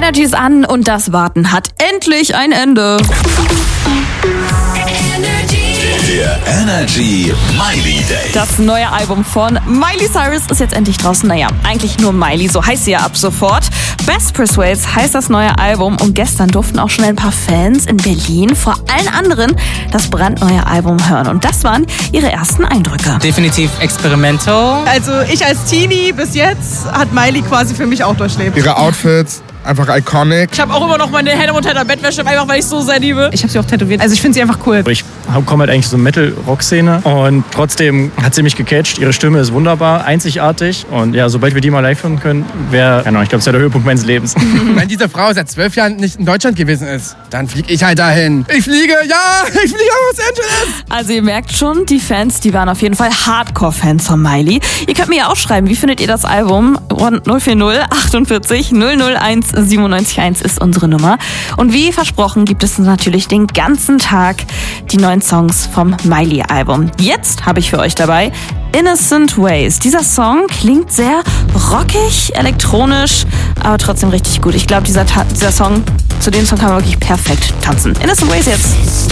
Energy ist an und das Warten hat endlich ein Ende. Der Energy Miley Day. Das neue Album von Miley Cyrus ist jetzt endlich draußen. Naja, eigentlich nur Miley, so heißt sie ja ab sofort. Best Persuades heißt das neue Album und gestern durften auch schon ein paar Fans in Berlin vor allen anderen das brandneue Album hören. Und das waren ihre ersten Eindrücke. Definitiv experimental. Also ich als Teenie bis jetzt hat Miley quasi für mich auch durchlebt. Ihre Outfits, einfach iconic. Ich habe auch immer noch meine Hände unter der Bettwäsche, einfach weil ich so sehr liebe. Ich habe sie auch tätowiert. Also ich finde sie einfach cool. Ich komme halt eigentlich so Metal-Rock-Szene und trotzdem hat sie mich gecatcht. Ihre Stimme ist wunderbar, einzigartig und ja, sobald wir die mal live hören können, ich glaube, das wäre der Höhepunkt meines Lebens. Wenn diese Frau seit 12 Jahren nicht in Deutschland gewesen ist, dann fliege ich halt dahin. Ich fliege nach Los Angeles. Also ihr merkt schon, die Fans, die waren auf jeden Fall Hardcore-Fans von Miley. Ihr könnt mir ja auch schreiben, wie findet ihr das Album? 040 48 001 97.1 ist unsere Nummer. Und wie versprochen gibt es natürlich den ganzen Tag die neuen Songs vom Miley-Album. Jetzt habe ich für euch dabei Innocent Ways. Dieser Song klingt sehr rockig, elektronisch, aber trotzdem richtig gut. Ich glaube, dieser Song, zu dem Song kann man wirklich perfekt tanzen. Innocent Ways jetzt.